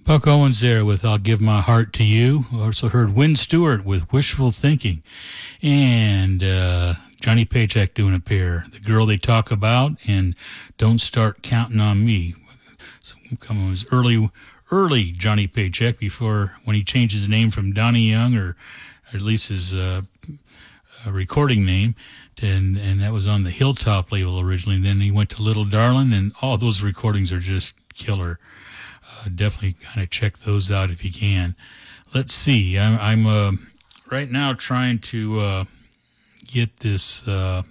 Buck Owens there with I'll Give My Heart to You. We also heard Wynn Stewart with Wishful Thinking. And Johnny Paycheck doing a pair. The Girl They Talk About and Don't Start Counting on Me. So it was early Johnny Paycheck before when he changed his name from Donnie Young, or at least his recording name. And that was on the Hilltop label originally. And then he went to Little Darlin', and all those recordings are just killer. Definitely kind of check those out if you can. Let's see. I'm right now trying to get this, get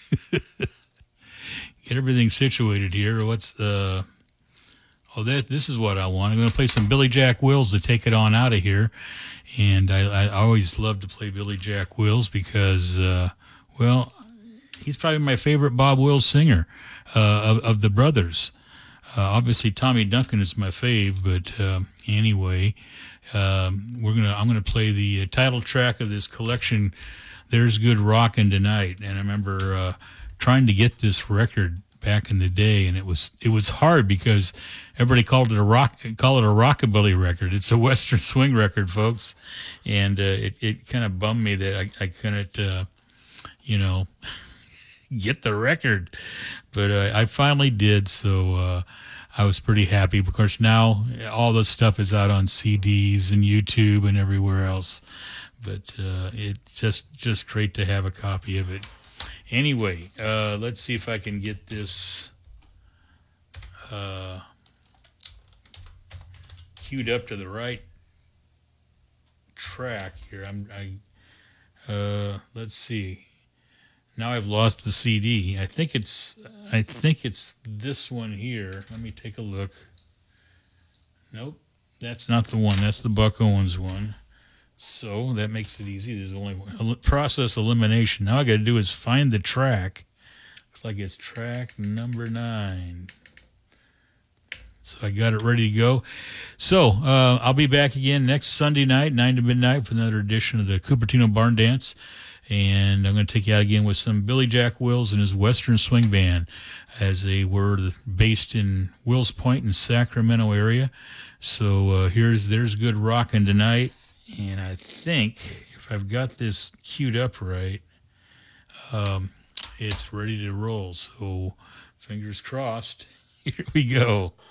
everything situated here. This is what I want. I'm going to play some Billy Jack Wills to take it on out of here. And I always love to play Billy Jack Wills because, he's probably my favorite Bob Wills singer of the brothers. Obviously, Tommy Duncan is my fave, but anyway, I'm gonna play the title track of this collection. There's Good Rockin' Tonight, and I remember trying to get this record back in the day, and it was hard because everybody called it a rockabilly record. It's a Western swing record, folks, and it kind of bummed me that I couldn't, get the record, but I finally did. So I was pretty happy. Of course, now all the stuff is out on CDs and YouTube and everywhere else. But it's just great to have a copy of it. Anyway, let's see if I can get this queued up to the right track here. Let's see. Now I've lost the CD. I think it's this one here. Let me take a look. Nope, that's not the one. That's the Buck Owens one. So that makes it easy. There's only one. Process elimination. Now I got to do is find the track. Looks like it's track number 9. So I got it ready to go. So I'll be back again next Sunday night, 9 to midnight, for another edition of the Cupertino Barn Dance. And I'm going to take you out again with some Billy Jack Wills and his Western Swing Band, as they were based in Wills Point in Sacramento area. So there's Good Rockin' Tonight. And I think if I've got this queued up right, it's ready to roll. So fingers crossed. Here we go.